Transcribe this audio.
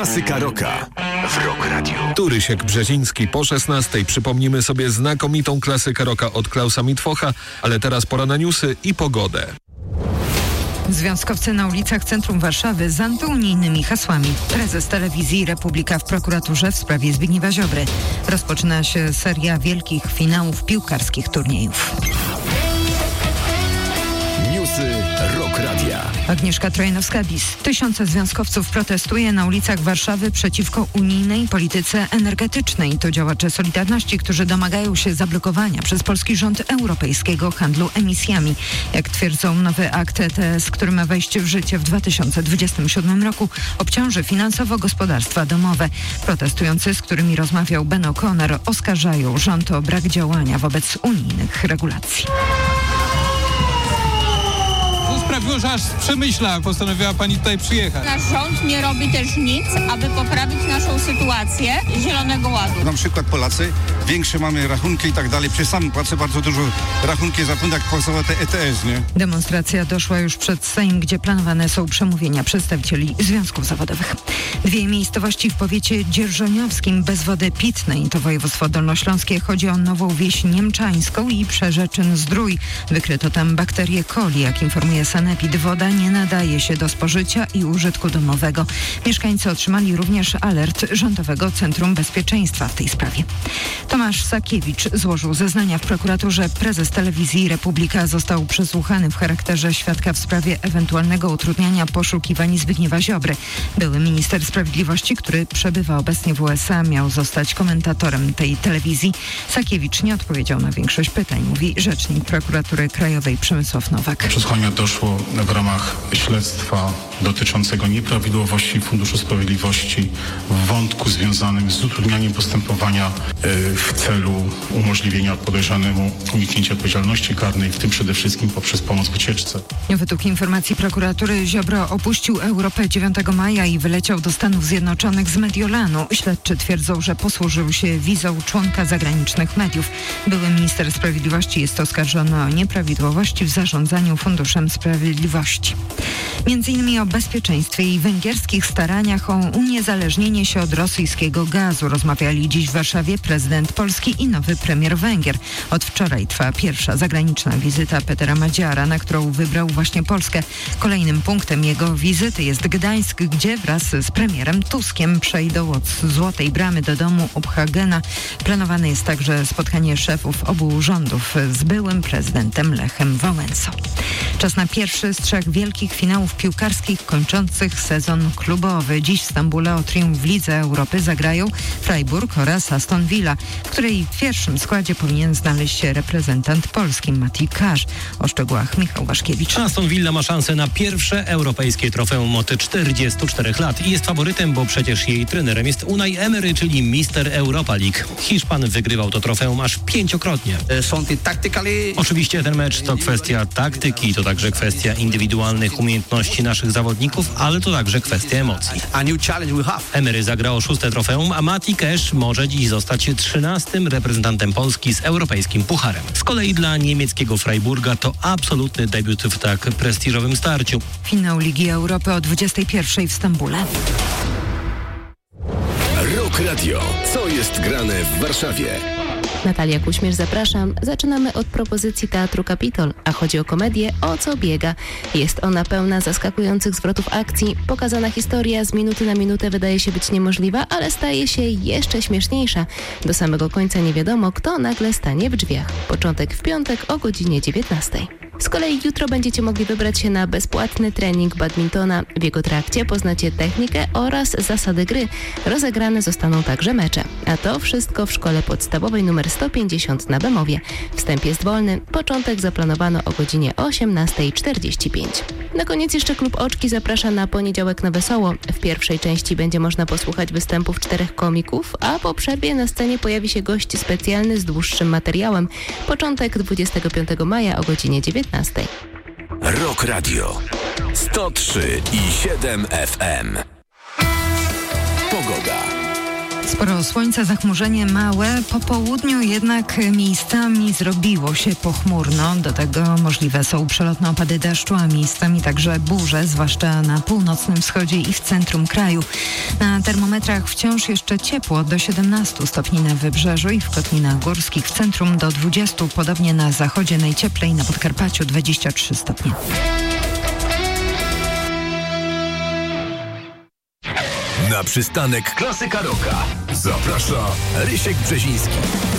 Klasyka rocka w Rock Radio. Tu Rysiek Brzeziński. Po 16:00 przypomnimy sobie znakomitą klasykę rocka od Klausa Mitfocha, ale teraz pora na newsy i pogodę. Związkowcy na ulicach centrum Warszawy z antyunijnymi hasłami. Prezes telewizji Republika w prokuraturze w sprawie Zbigniewa Ziobry. Rozpoczyna się seria wielkich finałów piłkarskich turniejów. Newsy Rock Radia. Agnieszka Trojanowska-Bis. Tysiące związkowców protestuje na ulicach Warszawy przeciwko unijnej polityce energetycznej. To działacze Solidarności, którzy domagają się zablokowania przez polski rząd europejskiego handlu emisjami. Jak twierdzą, nowy akt ETS, który ma wejść w życie w 2027 roku, obciąży finansowo gospodarstwa domowe. Protestujący, z którymi rozmawiał Ben O'Connor, oskarżają rząd o brak działania wobec unijnych regulacji. Sprawiło, że aż z Przemyśla postanowiła pani tutaj przyjechać. Nasz rząd nie robi też nic, aby poprawić naszą sytuację Zielonego Ładu. Na przykład Polacy większe mamy rachunki i tak dalej. Przecież sam płacę bardzo dużo rachunki za prąd, jak płacowa te ETS, nie? Demonstracja doszła już przed Sejm, gdzie planowane są przemówienia przedstawicieli związków zawodowych. Dwie miejscowości w powiecie dzierżoniowskim bez wody pitnej. To województwo dolnośląskie. Chodzi o Nową Wieś Niemczańską i Przerzeczyn-Zdrój. Wykryto tam bakterię coli, jak informuje Sanepid. Woda nie nadaje się do spożycia i użytku domowego. Mieszkańcy otrzymali również alert Rządowego Centrum Bezpieczeństwa w tej sprawie. Tomasz Sakiewicz złożył zeznania w prokuraturze. Prezes telewizji Republika został przesłuchany w charakterze świadka w sprawie ewentualnego utrudniania poszukiwań Zbigniewa Ziobry. Były minister sprawiedliwości, który przebywa obecnie w USA, miał zostać komentatorem tej telewizji. Sakiewicz nie odpowiedział na większość pytań, mówi rzecznik prokuratury krajowej Przemysław Nowak. Przesłuchania doszło w ramach śledztwa dotyczącego nieprawidłowości Funduszu Sprawiedliwości w wątku związanym z utrudnianiem postępowania w celu umożliwienia podejrzanemu uniknięcia odpowiedzialności karnej, w tym przede wszystkim poprzez pomoc w ucieczce. Według informacji prokuratury Ziobro opuścił Europę 9 maja i wyleciał do Stanów Zjednoczonych z Mediolanu. Śledczy twierdzą, że posłużył się wizą członka zagranicznych mediów. Były minister sprawiedliwości jest oskarżony o nieprawidłowości w zarządzaniu Funduszem Sprawiedliwości. Między innymi o bezpieczeństwie i węgierskich staraniach o uniezależnienie się od rosyjskiego gazu rozmawiali dziś w Warszawie prezydent Polski i nowy premier Węgier. Od wczoraj trwa pierwsza zagraniczna wizyta Petera Madziara, na którą wybrał właśnie Polskę. Kolejnym punktem jego wizyty jest Gdańsk, gdzie wraz z premierem Tuskiem przejdą od Złotej Bramy do domu Obhagena. Planowane jest także spotkanie szefów obu rządów z byłym prezydentem Lechem Wałęsą. Czas na pierwszy z 3 wielkich finałów piłkarskich kończących sezon klubowy. Dziś w Stambule o triumf w Lidze Europy zagrają Freiburg oraz Aston Villa, w której w pierwszym składzie powinien znaleźć się reprezentant Polski Mati Kasz. O szczegółach Michał Waszkiewicz. Aston Villa ma szansę na pierwsze europejskie trofeum od 44 lat i jest faworytem, bo przecież jej trenerem jest Unai Emery, czyli mister Europa League. Hiszpan wygrywał to trofeum aż 5-krotnie. Oczywiście ten mecz to kwestia taktyki, to także kwestia indywidualnych umiejętności naszych zawodników, ale to także kwestia emocji. Emery zagra o 6. trofeum, a Mati Cash może dziś zostać 13. reprezentantem Polski z europejskim pucharem. Z kolei dla niemieckiego Freiburga to absolutny debiut w tak prestiżowym starciu. Finał Ligi Europy o 21:00 w Stambule. Rock Radio. Co jest grane w Warszawie? Natalia Kuśmierz, zapraszam. Zaczynamy od propozycji Teatru Kapitol, a chodzi o komedię O co biega. Jest ona pełna zaskakujących zwrotów akcji. Pokazana historia z minuty na minutę wydaje się być niemożliwa, ale staje się jeszcze śmieszniejsza. Do samego końca nie wiadomo, kto nagle stanie w drzwiach. Początek w piątek o godzinie 19:00. Z kolei jutro będziecie mogli wybrać się na bezpłatny trening badmintona. W jego trakcie poznacie technikę oraz zasady gry. Rozegrane zostaną także mecze. A to wszystko w szkole podstawowej nr 150 na Bemowie. Wstęp jest wolny. Początek zaplanowano o godzinie 18:45. Na koniec jeszcze Klub Oczki zaprasza na poniedziałek na Wesoło. W pierwszej części będzie można posłuchać występów 4 komików, a po przerwie na scenie pojawi się gość specjalny z dłuższym materiałem. Początek 25 maja o godzinie 19:00. Rock Radio 103,7 FM. Pogoda. Sporo słońca, zachmurzenie małe. Po południu jednak miejscami zrobiło się pochmurno. Do tego możliwe są przelotne opady deszczu, a miejscami także burze, zwłaszcza na północnym wschodzie i w centrum kraju. Na termometrach wciąż jeszcze ciepło, do 17 stopni na wybrzeżu i w kotlinach górskich, w centrum do 20, podobnie na zachodzie, najcieplej na Podkarpaciu 23 stopnie. Na przystanek Klasyka Rocka zaprasza Rysiek Brzeziński.